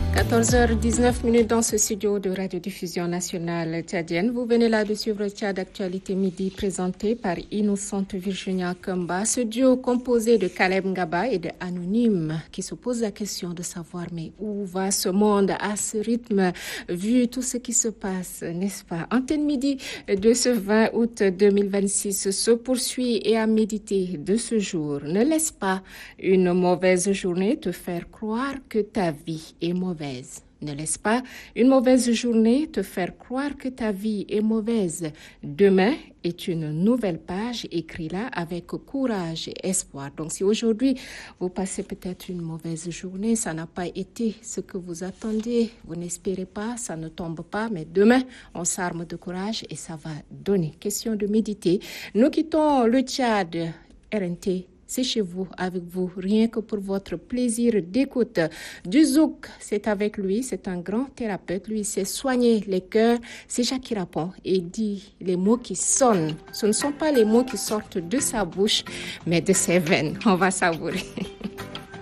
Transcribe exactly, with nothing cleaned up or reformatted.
quatorze heures dix-neuf minutes dans ce studio de radiodiffusion nationale tchadienne. Vous venez là de suivre Tchad Actualité Midi présenté par Innocente Virginia Kamba. Ce duo composé de Caleb Ngaba et de Anonyme qui se pose la question de savoir mais où va ce monde à ce rythme vu tout ce qui se passe, n'est-ce pas? Antenne Midi de ce vingt août deux mille vingt-six se poursuit et à méditer de ce jour. Ne laisse pas une mauvaise journée te faire croire que ta vie est mauvaise. Ne laisse pas une mauvaise journée te faire croire que ta vie est mauvaise. Demain est une nouvelle page, écris-la avec courage et espoir. Donc si aujourd'hui vous passez peut-être une mauvaise journée, ça n'a pas été ce que vous attendiez, vous n'espérez pas, ça ne tombe pas, mais demain on s'arme de courage et ça va donner. Question de méditer. Nous quittons le Tchad, R N T. C'est chez vous, avec vous, rien que pour votre plaisir d'écoute. Du Zouk, c'est avec lui, c'est un grand thérapeute. Lui, c'est soigner les cœurs. C'est Jacques qui répond et dit les mots qui sonnent. Ce ne sont pas les mots qui sortent de sa bouche, mais de ses veines. On va savourer.